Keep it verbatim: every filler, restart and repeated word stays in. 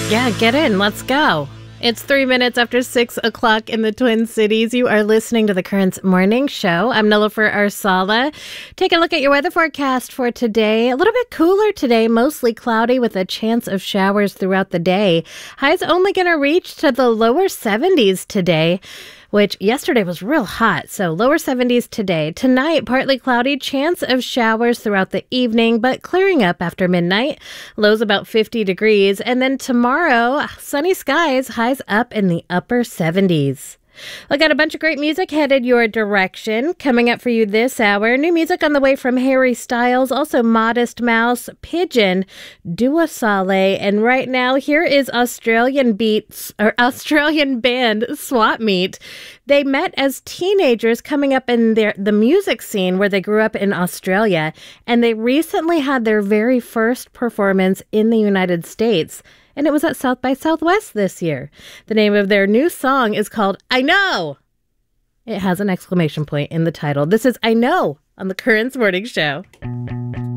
Yeah, get in. Let's go. It's three minutes after six o'clock in the Twin Cities. You are listening to the Currents Morning Show. I'm Nilofer Arsala. Take a look at your weather forecast for today. A little bit cooler today, mostly cloudy with a chance of showers throughout the day. Highs only going to reach to the lower seventies today, which yesterday was real hot, so lower seventies today. Tonight, partly cloudy, chance of showers throughout the evening, but clearing up after midnight. Lows about fifty degrees. And then tomorrow, sunny skies, highs up in the upper seventies. I got a bunch of great music headed your direction. Coming up for you this hour, new music on the way from Harry Styles, also Modest Mouse, Pigeon, Dua Saleh, and right now here is Australian beats or Australian band Swap Meet. They met as teenagers coming up in their the music scene where they grew up in Australia, and they recently had their very first performance in the United States. And it was at South by Southwest this year. The name of their new song is called I Know. It has an exclamation point in the title. This is I Know on the Currents Morning Show.